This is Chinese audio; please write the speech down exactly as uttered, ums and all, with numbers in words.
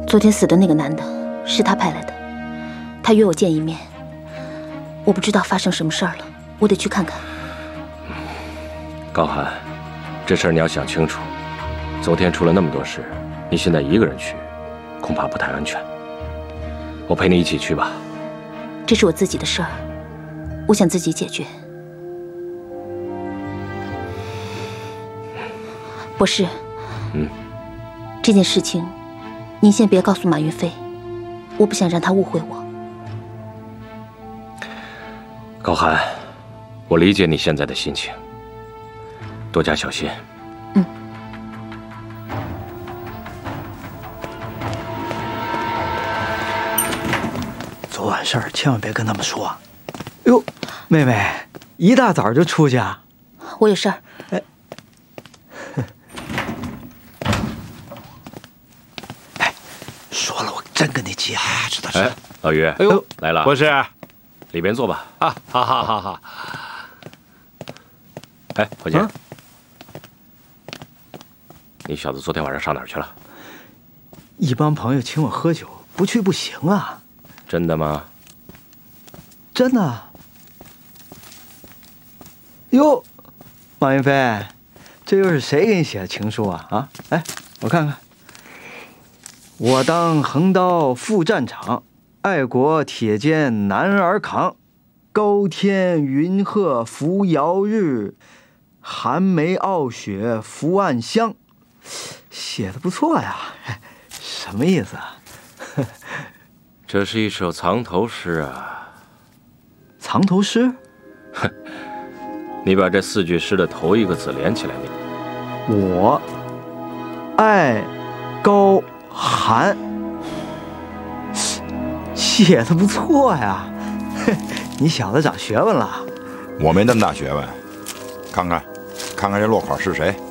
昨天死的那个男的是他派来的，他约我见一面。我不知道发生什么事儿了，我得去看看。 高寒，这事儿你要想清楚。昨天出了那么多事，你现在一个人去，恐怕不太安全。我陪你一起去吧。 这是我自己的事儿，我想自己解决。博士， 嗯， 这件事情，您先别告诉马云飞，我不想让他误会我。 高寒，我理解你现在的心情，多加小心。 嗯。 昨晚事儿千万别跟他们说。哟，妹妹，一大早就出去啊？ 我有事儿。 哎，哎，说了我真跟你急啊！ 知道知道。 哎，老于， 哎呦， 来了， 博士， 里边坐吧。 啊，好好好好。 哎，伙计， 啊你小子昨天晚上上哪儿去了？ 一帮朋友请我喝酒，不去不行啊！ 真的吗？ 真的。哟，马云飞，这又是谁给你写的情书啊？啊，哎，我看看。我当横刀赴战场，爱国铁肩男儿扛。高天云鹤扶摇日，寒梅傲雪伏暗香。写的不错呀，什么意思啊？ 这是一首藏头诗啊。 藏头诗？ 哼，你把这四句诗的头一个字连起来念。 我爱高寒，写的不错呀。你小子长学问了。 我没那么大学问，看看，看看这落款是谁。